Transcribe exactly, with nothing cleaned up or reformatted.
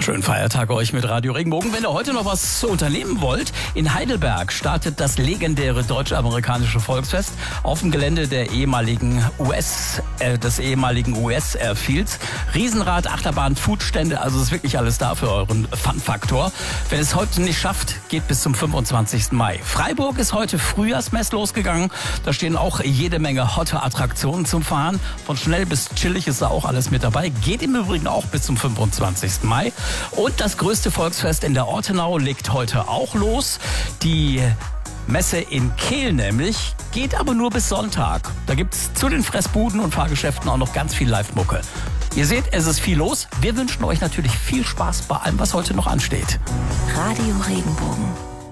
Schönen Feiertag euch mit Radio Regenbogen. Wenn ihr heute noch was unternehmen wollt, in Heidelberg startet das legendäre deutsch-amerikanische Volksfest auf dem Gelände der ehemaligen U S, äh, des ehemaligen U S-Airfields. Riesenrad, Achterbahn, Foodstände, also ist wirklich alles da für euren Fun-Faktor. Wenn es heute nicht schafft, geht bis zum fünfundzwanzigsten Mai. Freiburg ist heute Frühjahrsmess losgegangen. Da stehen auch jede Menge hotte Attraktionen zum Fahren. Von schnell bis chillig ist da auch alles mit dabei. Geht im Übrigen auch bis zum fünfundzwanzigsten Mai. Und das größte Volksfest in der Ortenau legt heute auch los. Die Messe in Kehl nämlich, geht aber nur bis Sonntag. Da gibt's zu den Fressbuden und Fahrgeschäften auch noch ganz viel Live-Mucke. Ihr seht, es ist viel los. Wir wünschen euch natürlich viel Spaß bei allem, was heute noch ansteht. Radio Regenbogen.